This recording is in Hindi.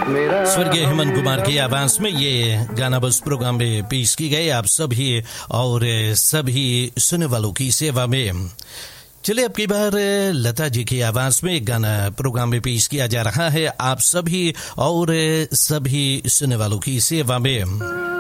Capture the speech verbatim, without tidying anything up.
स्वर्गीय हेमंत कुमार की आवाज में ये गाना बस प्रोग्राम में पेश की गई आप सभी और सभी सुनने वालों की सेवा में। चलिए अब की बार लता जी की आवाज में एक गाना प्रोग्राम में पेश किया जा रहा है आप सभी और सभी सुनने वालों की सेवा में।